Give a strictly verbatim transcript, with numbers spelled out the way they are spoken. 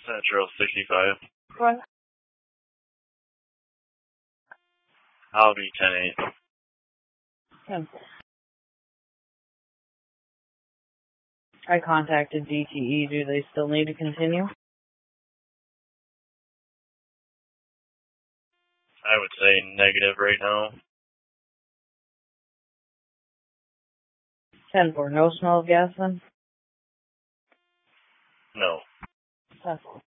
Central sixty-five. What? Howdy, ten eight. ten. I contacted D T E. Do they still need to continue? I would say negative right now. ten four. No smell of gas then? No. ten four.